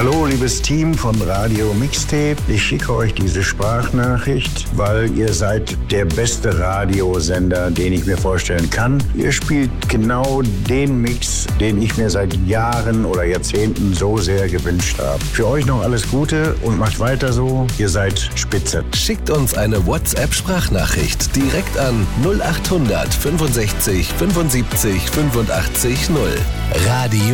Hallo, liebes Team von Radio Mixtape. Ich schicke euch diese Sprachnachricht, weil ihr seid der beste Radiosender, den ich mir vorstellen kann. Ihr spielt genau den Mix, den ich mir seit Jahren oder Jahrzehnten so sehr gewünscht habe. Für euch noch alles Gute und macht weiter so. Ihr seid spitze. Schickt uns eine WhatsApp-Sprachnachricht direkt an 0800 65 75 85 0. Radio